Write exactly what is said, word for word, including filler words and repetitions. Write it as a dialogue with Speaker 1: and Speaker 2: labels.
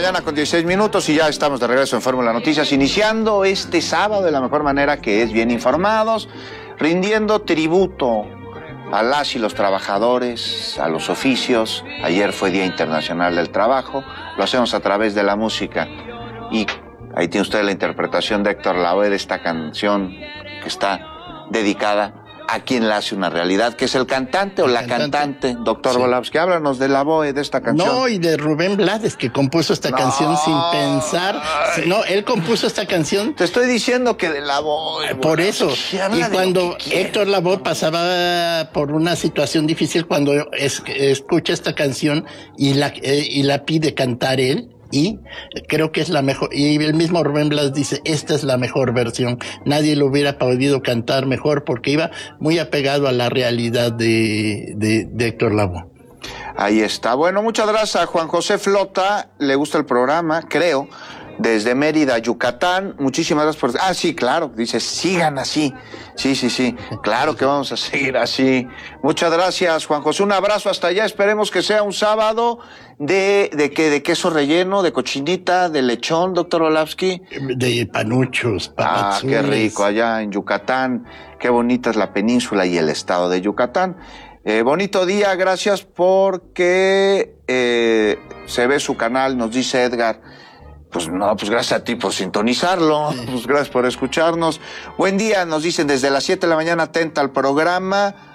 Speaker 1: mañana con dieciséis minutos y ya estamos de regreso en Fórmula Noticias, iniciando este sábado de la mejor manera, que es bien informados, rindiendo tributo a las y los trabajadores, a los oficios. Ayer fue Día Internacional del Trabajo, lo hacemos a través de la música y ahí tiene usted la interpretación de Héctor Lavoe de esta canción que está dedicada a quien la hace una realidad, que es el cantante o el la cantante, cantante doctor sí. Volavsky. Háblanos de Lavoe, de esta canción.
Speaker 2: No, y de Rubén Blades, que compuso esta no. canción sin pensar. No, él compuso esta canción.
Speaker 1: Te estoy diciendo que de Lavoe.
Speaker 2: Por eso. Y cuando Héctor Lavoe pasaba por una situación difícil, cuando es, escucha esta canción y la, eh, y la pide cantar él, y creo que es la mejor, y el mismo Rubén Blas dice, esta es la mejor versión, nadie lo hubiera podido cantar mejor, porque iba muy apegado a la realidad de, de, de Héctor Lavoe.
Speaker 1: Ahí está. Bueno, muchas gracias a Juan José Flota, le gusta el programa, creo, desde Mérida, Yucatán. Muchísimas gracias por... Ah, sí, claro, dice, sigan así. Sí, sí, sí, claro que vamos a seguir así. Muchas gracias, Juan José, un abrazo hasta allá, esperemos que sea un sábado de, de, que, de queso relleno, de cochinita, de lechón, doctor Volavsky.
Speaker 2: De panuchos,
Speaker 1: Ah, qué rico, allá en Yucatán, qué bonita es la península y el estado de Yucatán. Eh, bonito día, gracias porque eh, se ve su canal, nos dice Edgar. Pues no, pues gracias a ti por sintonizarlo, pues gracias por escucharnos. Buen día, nos dicen desde las siete de la mañana, atenta al programa.